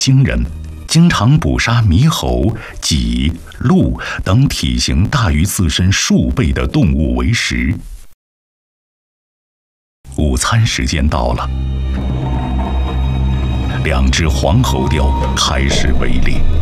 京人经常捕杀猕猴、麂、鹿等体型大于自身数倍的动物为食。午餐时间到了，2只黄喉貂开始围猎。